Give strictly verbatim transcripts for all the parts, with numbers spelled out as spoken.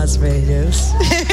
Las Vegas.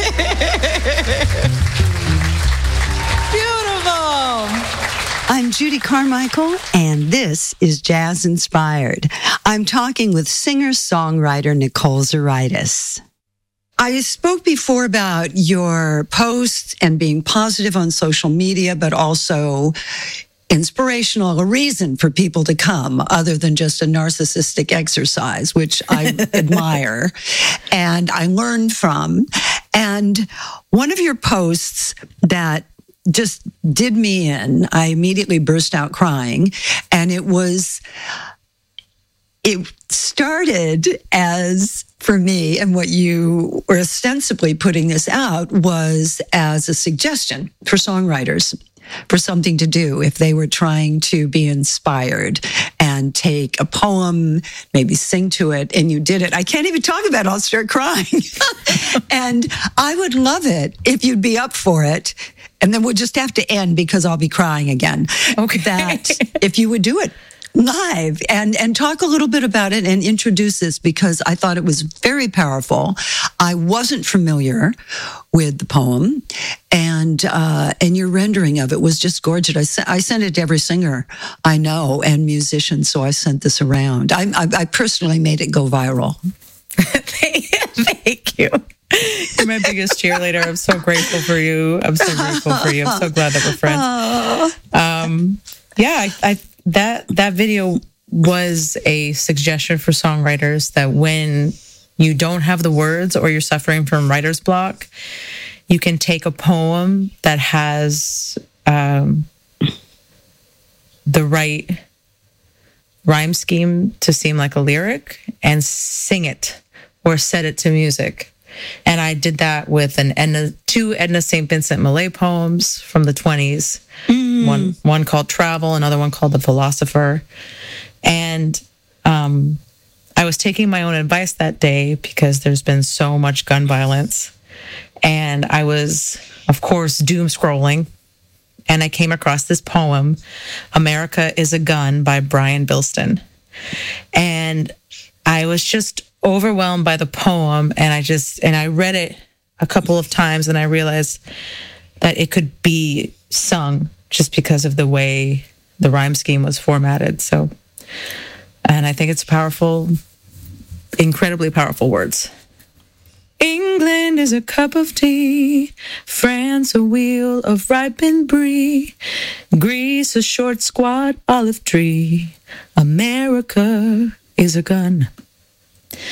Beautiful. I'm Judy Carmichael, and this is Jazz Inspired. I'm talking with singer-songwriter Nicole Zaritis. I spoke before about your posts and being positive on social media, but also inspirational, a reason for people to come other than just a narcissistic exercise, which I admire and I learned from. And one of your posts that just did me in, I immediately burst out crying. And it was, it started as, for me, and what you were ostensibly putting this out was as a suggestion for songwriters, for something to do if they were trying to be inspired and take a poem, maybe sing to it, and you did it. I can't even talk about it. I'll start crying. And I would love it if you'd be up for it. And then we'll just have to end because I'll be crying again. Okay. That if you would do it live and, and talk a little bit about it and introduce this, because I thought it was very powerful. I wasn't familiar with the poem, and uh, and your rendering of it was just gorgeous. I, se- I sent it to every singer I know and musician, so I sent this around. I, I, I personally made it go viral. Thank you. You're my biggest cheerleader. I'm so grateful for you. I'm so grateful for you. I'm so glad that we're friends. Um, yeah, I, I that that video was a suggestion for songwriters that when you don't have the words or you're suffering from writer's block, you can take a poem that has um, the right rhyme scheme to seem like a lyric and sing it or set it to music. And I did that with an Edna, two Edna Saint Vincent Millay poems from the twenties. Mm. One one called Travel, another one called The Philosopher. And um, I was taking my own advice that day because there's been so much gun violence. And I was, of course, doom scrolling. And I came across this poem, America is a Gun by Brian Bilston. And I was just overwhelmed by the poem, and I just and I read it a couple of times, and I realized that it could be sung just because of the way the rhyme scheme was formatted. So, and I think it's powerful, incredibly powerful words. England is a cup of tea, France a wheel of ripened brie, Greece a short squat olive tree, America is a gun.